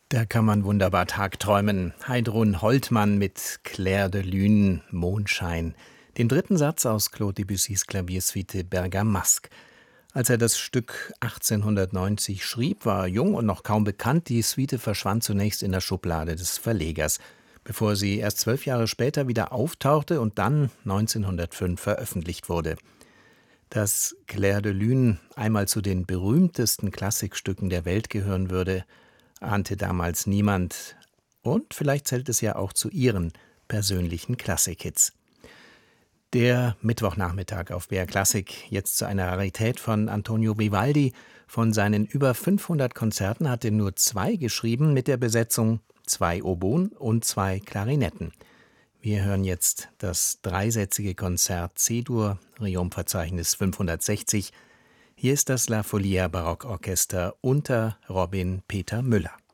Da kann man wunderbar tagträumen. Heidrun Holtmann mit Clair de Lune, Mondschein. Den dritten Satz aus Claude Debussys Klaviersuite Bergamasque. Als er das Stück 1890 schrieb, war er jung und noch kaum bekannt. Die Suite verschwand zunächst in der Schublade des Verlegers, bevor sie erst 12 Jahre später wieder auftauchte und dann 1905 veröffentlicht wurde. Dass Clair de Lune einmal zu den berühmtesten Klassikstücken der Welt gehören würde, ahnte damals niemand. Und vielleicht zählt es ja auch zu ihren persönlichen Klassikhits. Der Mittwochnachmittag auf BR Klassik, jetzt zu einer Rarität von Antonio Vivaldi. Von seinen über 500 Konzerten hat er nur 2 geschrieben, mit der Besetzung 2 Oboen und 2 Klarinetten. Wir hören jetzt das dreisätzige Konzert C-Dur, Riom-Verzeichnis 560. Hier ist das La Folia Barockorchester unter Robin Peter Müller.